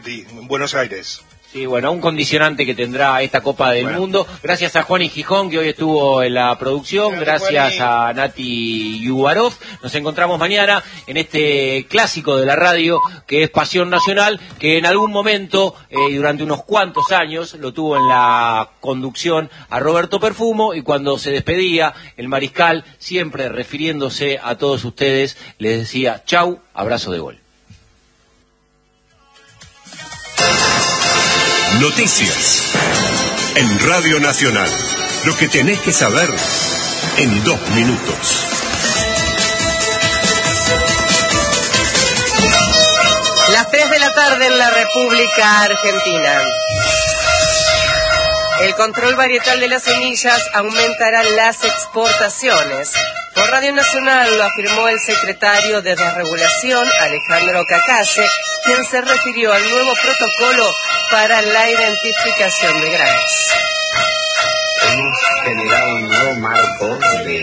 Santi, en Buenos Aires. Sí, bueno, un condicionante que tendrá esta Copa del Mundo. Gracias a Juan y Gijón, que hoy estuvo en la producción. Gracias a Nati Yubarov. Nos encontramos mañana en este clásico de la radio, que es Pasión Nacional, que en algún momento, durante unos cuantos años, lo tuvo en la conducción a Roberto Perfumo, y cuando se despedía, el Mariscal, siempre refiriéndose a todos ustedes, les decía: chau, abrazo de gol. Noticias en Radio Nacional. Lo que tenés que saber en 2 minutos. Las 3 de la tarde en la República Argentina. El control varietal de las semillas aumentará las exportaciones. Por Radio Nacional lo afirmó el secretario de Desregulación, Alejandro Cacase, quien se refirió al nuevo protocolo para la identificación de granos. Hemos generado un nuevo marco de